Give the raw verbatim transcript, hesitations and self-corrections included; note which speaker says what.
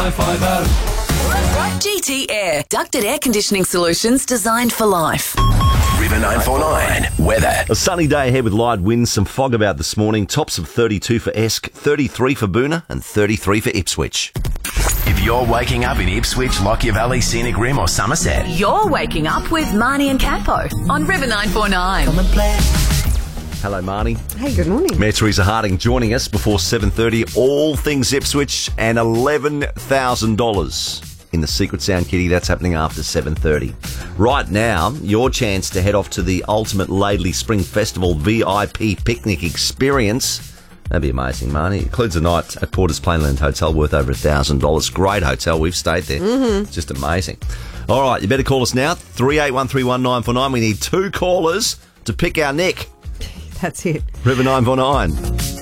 Speaker 1: nine five oh.
Speaker 2: G T Air. Ducted air conditioning solutions designed for life.
Speaker 3: River nine four nine weather.
Speaker 4: A sunny day ahead with light winds, some fog about this morning. Tops of thirty-two for Esk, thirty-three for Boona and thirty-three for Ipswich.
Speaker 3: If you're waking up in Ipswich, Lockyer Valley, Scenic Rim or Somerset,
Speaker 2: You're waking up with Marnie and Campo on River nine four nine.
Speaker 4: Hello, Marnie.
Speaker 5: Hey, good morning.
Speaker 4: Mayor Teresa Harding joining us before seven thirty. All things Ipswich and eleven thousand dollars in the Secret Sound Kitty. That's happening after seven thirty. Right now, your chance to head off to the Ultimate Laidley Spring Festival V I P picnic experience. That'd be amazing, Marnie. It includes a night at Porter's Plainland Hotel worth over one thousand dollars. Great hotel. We've stayed there. Mm-hmm. It's just amazing. All right, you better call us now. three eight one three one nine four nine. We need two callers to pick our neck.
Speaker 5: That's it.
Speaker 4: River nine four nine.